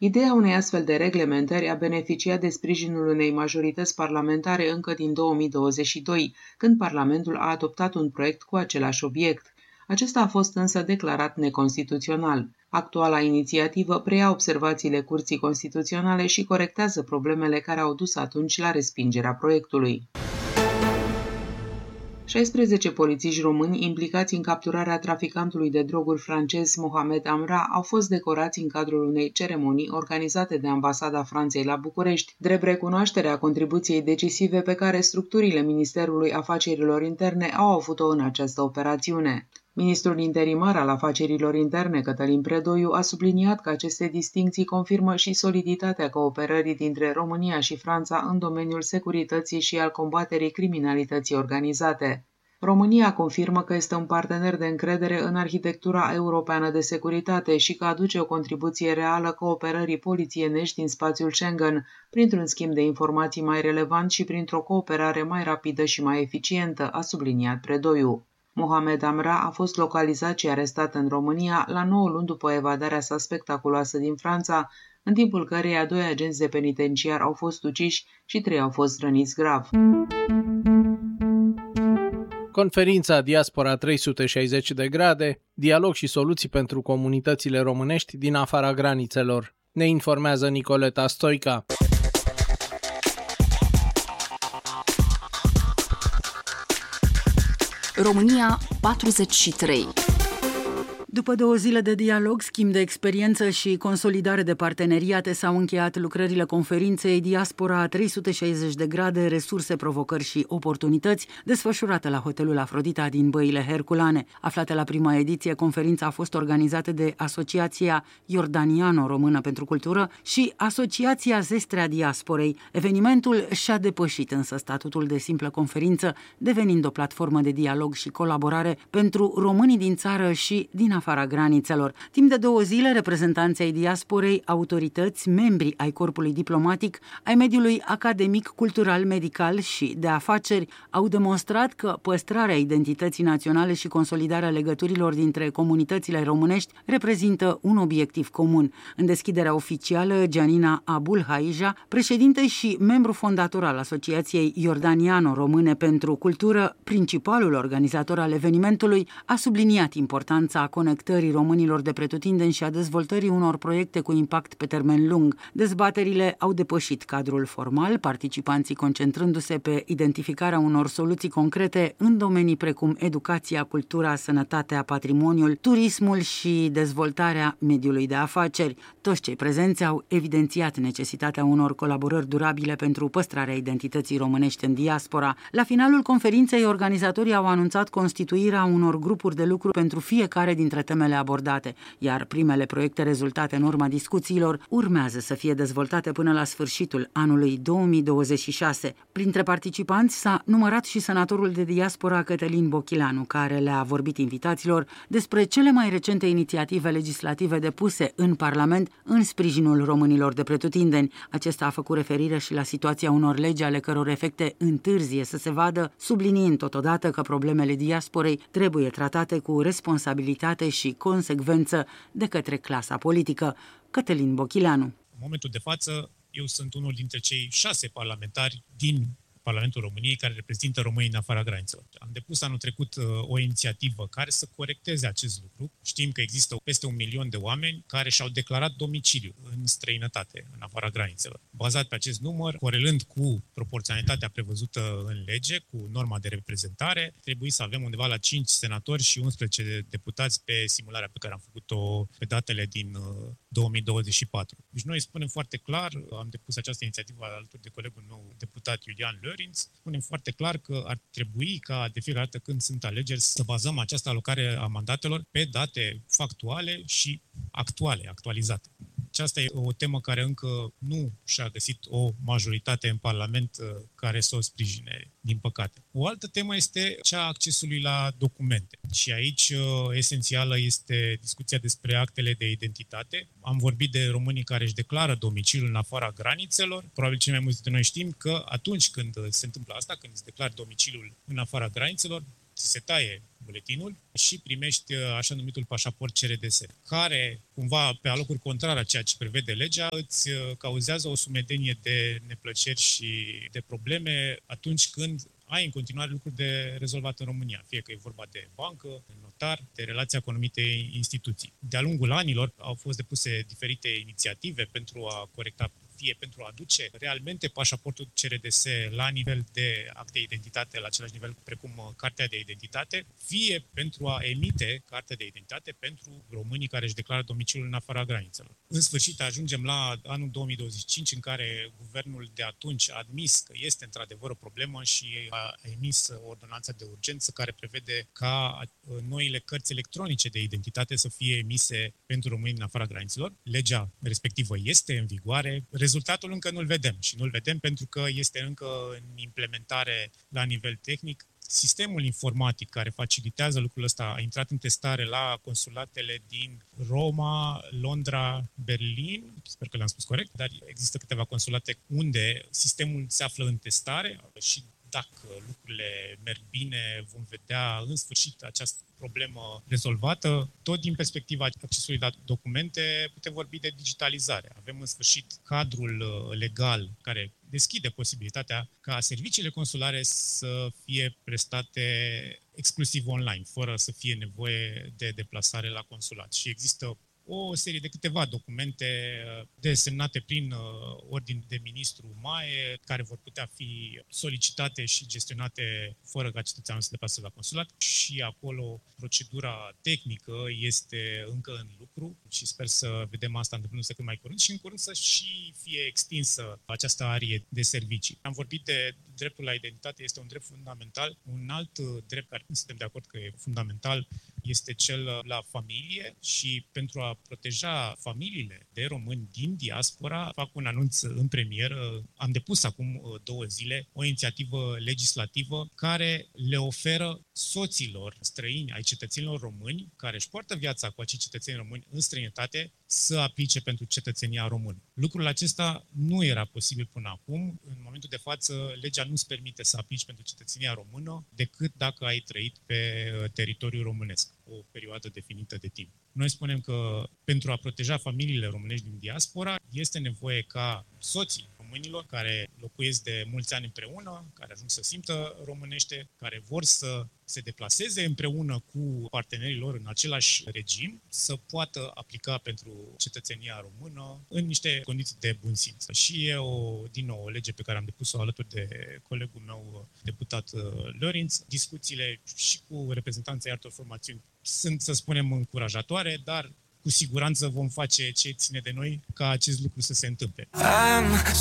Ideea unei astfel de reglementări a beneficiat de sprijinul unei majorități parlamentare încă din 2022, când Parlamentul a adoptat un proiect cu același obiect. Acesta a fost însă declarat neconstituțional. Actuala inițiativă preia observațiile Curții Constituționale și corectează problemele care au dus atunci la respingerea proiectului. 16 polițiști români implicați în capturarea traficantului de droguri francez Mohamed Amra au fost decorați în cadrul unei ceremonii organizate de Ambasada Franței la București, drept recunoașterea contribuției decisive pe care structurile Ministerului Afacerilor Interne au avut-o în această operațiune. Ministrul interimar al Afacerilor Interne, Cătălin Predoiu, a subliniat că aceste distincții confirmă și soliditatea cooperării dintre România și Franța în domeniul securității și al combaterii criminalității organizate. România confirmă că este un partener de încredere în arhitectura europeană de securitate și că aduce o contribuție reală cooperării polițienești din spațiul Schengen, printr-un schimb de informații mai relevant și printr-o cooperare mai rapidă și mai eficientă, a subliniat Predoiu. Mohamed Amra a fost localizat și arestat în România la 9 luni după evadarea sa spectaculoasă din Franța, în timpul căreia 2 agenți de penitenciar au fost uciși și 3 au fost răniți grav. Conferința Diaspora 360 de grade, dialog și soluții pentru comunitățile românești din afara granițelor. Ne informează Nicoleta Stoica. România 43. După 2 zile de dialog, schimb de experiență și consolidare de parteneriate s-au încheiat lucrările conferinței Diaspora 360 de grade, resurse, provocări și oportunități, desfășurată la Hotelul Afrodita din Băile Herculane. Aflată la prima ediție, conferința a fost organizată de Asociația Iordaniano-Română pentru Cultură și Asociația Zestrea Diasporei. Evenimentul și-a depășit însă statutul de simplă conferință, devenind o platformă de dialog și colaborare pentru românii din țară și din afara granițelor. Timp de 2 zile, reprezentanții ai diasporei, autorități, membri ai corpului diplomatic, ai mediului academic, cultural, medical și de afaceri au demonstrat că păstrarea identității naționale și consolidarea legăturilor dintre comunitățile românești reprezintă un obiectiv comun. În deschiderea oficială, Gianina Abul Haija, președinte și membru fondator al Asociației Iordaniano-Române pentru Cultură, principalul organizator al evenimentului, a subliniat importanța conectării românilor de pretutindeni și a dezvoltării unor proiecte cu impact pe termen lung. Dezbaterile au depășit cadrul formal, participanții concentrându-se pe identificarea unor soluții concrete în domenii precum educația, cultura, sănătatea, patrimoniul, turismul și dezvoltarea mediului de afaceri. Toți cei prezenți au evidențiat necesitatea unor colaborări durabile pentru păstrarea identității românești în diaspora. La finalul conferinței, organizatorii au anunțat constituirea unor grupuri de lucru pentru fiecare dintre temele abordate, iar primele proiecte rezultate în urma discuțiilor urmează să fie dezvoltate până la sfârșitul anului 2026. Printre participanți s-a numărat și senatorul de diaspora Cătălin Bochilanu, care le-a vorbit invitaților despre cele mai recente inițiative legislative depuse în Parlament în sprijinul românilor de pretutindeni. Acesta a făcut referire și la situația unor legi ale căror efecte întârzie să se vadă, subliniind totodată că problemele diasporei trebuie tratate cu responsabilitate și consecvență de către clasa politică. Cătălin Bochilanu. În momentul de față, eu sunt unul dintre cei 6 parlamentari din Parlamentul României care reprezintă românii în afara granițelor. Am depus anul trecut o inițiativă care să corecteze acest lucru. Știm că există peste 1 milion de oameni care și-au declarat domiciliu în străinătate, în afara granițelor. Bazat pe acest număr, corelând cu proporționalitatea prevăzută în lege, cu norma de reprezentare, trebuie să avem undeva la 5 senatori și 11 deputați pe simularea pe care am făcut-o pe datele din 2024. Deci noi spunem foarte clar, am depus această inițiativă alături de colegul meu, deputat Iulian Lărinț, spunem foarte clar că ar trebui ca de fiecare dată când sunt alegeri să bazăm această alocare a mandatelor pe date factuale și actuale, actualizate. Aceasta e o temă care încă nu și-a găsit o majoritate în Parlament care să o sprijine, din păcate. O altă temă este cea a accesului la documente. Și aici esențială este discuția despre actele de identitate. Am vorbit de românii care își declară domiciliul în afara granițelor. Probabil cei mai mulți dintre noi știm că atunci când se întâmplă asta, când îți declari domiciliul în afara granițelor, ți se taie buletinul și primești așa numitul pașaport CRDS, care, cumva, pe alocuri contrare a ceea ce prevede legea, îți cauzează o sumedenie de neplăceri și de probleme atunci când ai în continuare lucruri de rezolvat în România, fie că e vorba de bancă, de notar, de relația cu anumite instituții. De-a lungul anilor au fost depuse diferite inițiative pentru a corecta, fie pentru a aduce realmente pașaportul CRDS la nivel de act de identitate, la același nivel precum cartea de identitate, fie pentru a emite cartea de identitate pentru românii care își declară domiciliul în afara granițelor. În sfârșit ajungem la anul 2025, în care guvernul de atunci a admis că este într-adevăr o problemă și a emis ordonanța de urgență care prevede ca noile cărți electronice de identitate să fie emise pentru români în afara granițelor. Legea respectivă este în vigoare. Rezultatul încă nu-l vedem și nu-l vedem pentru că este încă în implementare la nivel tehnic. Sistemul informatic care facilitează lucrul ăsta a intrat în testare la consulatele din Roma, Londra, Berlin, sper că le-am spus corect, dar există câteva consulate unde sistemul se află în testare și dacă lucrurile merg bine, vom vedea în sfârșit această problemă rezolvată. Tot din perspectiva accesului la documente, putem vorbi de digitalizare. Avem în sfârșit cadrul legal care deschide posibilitatea ca serviciile consulare să fie prestate exclusiv online, fără să fie nevoie de deplasare la consulat. Și există o serie de câteva documente desemnate prin ordin de ministru MAE, care vor putea fi solicitate și gestionate fără ca cetățeanul să deplaseze la consulat. Și acolo procedura tehnică este încă în lucru și sper să vedem asta întâmplându-se cât mai curând și în curând să și fie extinsă această arie de servicii. Am vorbit de dreptul la identitate, este un drept fundamental. Un alt drept care nu suntem de acord că e fundamental este cel la familie și pentru a proteja familiile de români din diaspora, fac un anunț în premieră. Am depus acum 2 zile o inițiativă legislativă care le oferă soților străini ai cetățenilor români care își poartă viața cu acei cetățeni români în străinătate să aplice pentru cetățenia română. Lucrul acesta nu era posibil până acum. În momentul de față, legea nu-ți permite să aplici pentru cetățenia română decât dacă ai trăit pe teritoriul românesc o perioadă definită de timp. Noi spunem că pentru a proteja familiile românești din diaspora este nevoie ca soții românilor care locuiesc de mulți ani împreună, care ajung să simtă românește, care vor să se deplaseze împreună cu partenerii lor în același regim, să poată aplica pentru cetățenia română în niște condiții de bun simț. Și e din nou o lege pe care am depus-o alături de colegul meu, deputat Lorinț. Discuțiile și cu reprezentanții altor formațiuni sunt, să spunem, încurajatoare, dar cu siguranță vom face ce ține de noi ca acest lucru să se întâmple.